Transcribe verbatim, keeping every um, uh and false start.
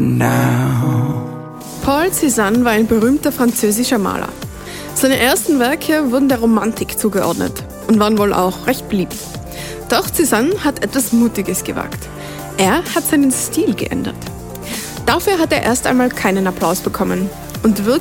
now. Paul Cézanne war ein berühmter französischer Maler. Seine ersten Werke wurden der Romantik zugeordnet und waren wohl auch recht beliebt. Doch Cézanne hat etwas Mutiges gewagt. Er hat seinen Stil geändert. Dafür hat er erst einmal keinen Applaus bekommen und wirkte